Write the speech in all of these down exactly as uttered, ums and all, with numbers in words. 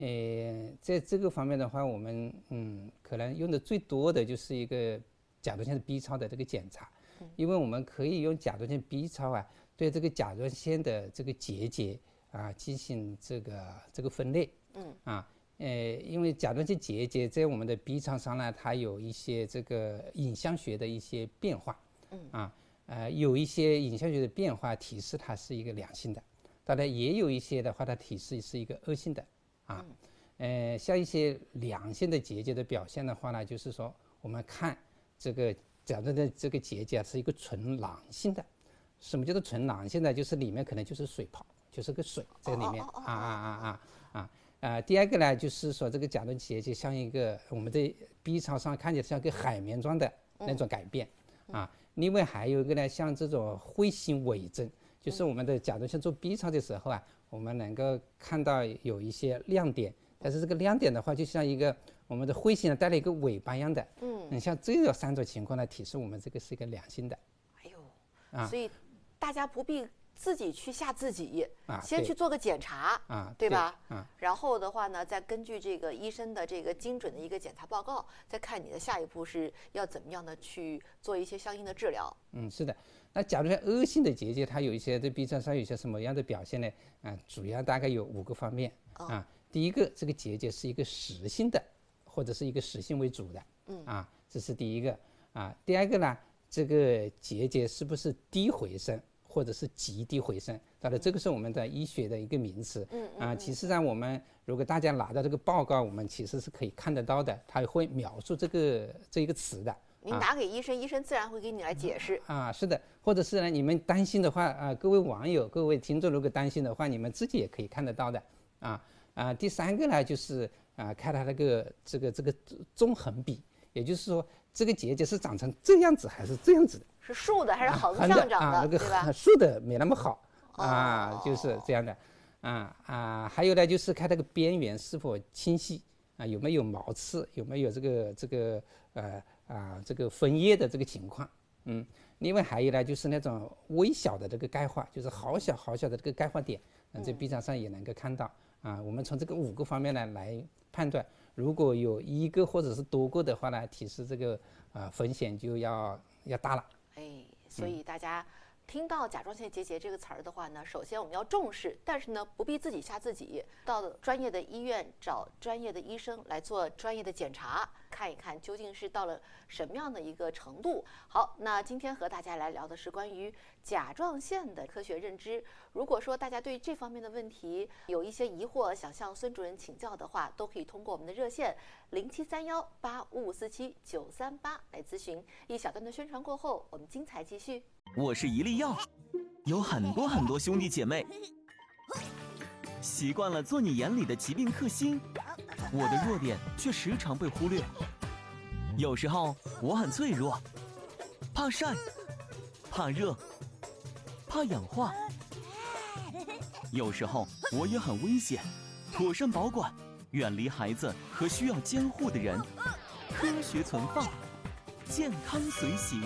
呃，在这个方面的话，我们嗯可能用的最多的就是一个甲状腺的 B 超的这个检查，嗯、因为我们可以用甲状腺 B 超啊，对这个甲状腺的这个结节啊进行这个这个分类，嗯啊。呃，因为甲状腺结节在我们的 B 超上呢，它有一些这个影像学的一些变化，嗯啊，呃，有一些影像学的变化提示它是一个良性的，当然也有一些的话，它提示是一个恶性的，啊，呃，像一些良性的结节的表现的话呢，就是说我们看这个甲状腺这个结节是一个纯囊性的，什么叫做纯囊性的？就是里面可能就是水泡，就是个水在里面，啊啊啊啊啊。啊、呃，第二个呢，就是说这个甲状腺结节像一个我们在 B 超上看起来像一个海绵状的那种改变，嗯、啊。另外还有一个呢，像这种彗星伪增，就是我们的甲状腺做 B 超的时候啊，我们能够看到有一些亮点，但是这个亮点的话，就像一个我们的彗星带了一个尾巴一样的，嗯，你像这个三种情况呢，提示我们这个是一个良性的。 哎呦，啊，所以大家不必自己去吓自己， 啊、 先去做个检查， 啊， 对吧？ 对啊， 然后的话呢，再根据这个医生的这个精准的一个检查报告，再看你的下一步是要怎么样的去做一些相应的治疗。 嗯，是的。那假如说恶性的结节，它有一些在 B 超上有一些什么样的表现呢？啊，主要大概有五个方面、哦、啊。第一个，这个结节是一个实性的，或者是一个实性为主的，嗯啊，这是第一个啊。第二个呢，这个结节是不是低回声？或者是极低回声，当然这个是我们的医学的一个名词，嗯啊，其实上我们如果大家拿到这个报告，我们其实是可以看得到的，它会描述这个这一个词的。 您拿给医生，啊、医生自然会给你来解释。 啊，是的，或者是呢，你们担心的话，啊，各位网友、各位听众如果担心的话，你们自己也可以看得到的，啊啊。第三个呢，就是啊，看它那个这个这个纵横比，也就是说这个结节是长成这样子还是这样子的。 是竖的还是横向长的， 啊、那个对吧？ 竖的没那么好、 哦、 啊，就是这样的，啊啊，还有呢，就是看那个边缘是否清晰啊，有没有毛刺，有没有这个这个呃啊这个分叶的这个情况，嗯，另外还有呢，就是那种微小的这个钙化，就是好小好小的这个钙化点，嗯，在 B 超上也能够看到啊。我们从这个五个方面呢来判断，如果有一个或者是多个的话呢，提示这个啊风险就要要大了。 哎，所以大家听到甲状腺结节这个词儿的话呢，首先我们要重视，但是呢，不必自己吓自己，到专业的医院找专业的医生来做专业的检查，看一看究竟是到了什么样的一个程度。好，那今天和大家来聊的是关于甲状腺的科学认知。如果说大家对这方面的问题有一些疑惑，想向孙主任请教的话，都可以通过我们的热线零七三幺八五五四七九三八来咨询。一小段的宣传过后，我们精彩继续。 我是一粒药，有很多很多兄弟姐妹，习惯了做你眼里的疾病克星，我的弱点却时常被忽略。有时候我很脆弱，怕晒，怕热，怕氧化。有时候我也很危险，妥善保管，远离孩子和需要监护的人，科学存放，健康随行。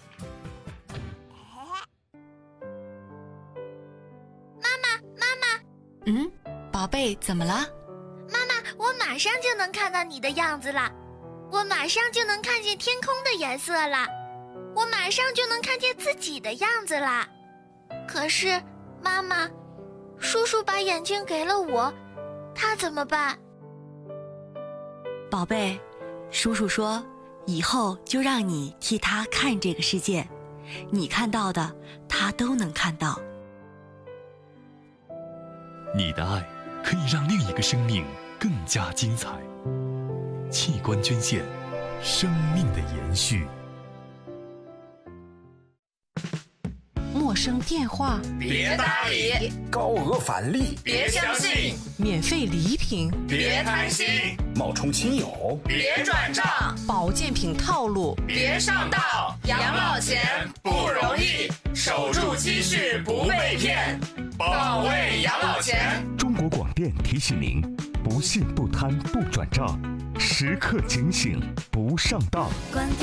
嗯，宝贝，怎么了？ 妈妈，我马上就能看到你的样子了，我马上就能看见天空的颜色了，我马上就能看见自己的样子了。可是，妈妈，叔叔把眼睛给了我，他怎么办？ 宝贝，叔叔说，以后就让你替他看这个世界，你看到的，他都能看到。 你的爱可以让另一个生命更加精彩。器官捐献，生命的延续。 陌生电话别搭理， 高额返利别相信， 免费礼品别贪心， 冒充亲友别转账， 保健品套路别上当。养老钱不容易，守住积蓄不被骗，保卫养老钱。 中国广电提醒您：不信不贪不转账，时刻警醒不上当。 关掉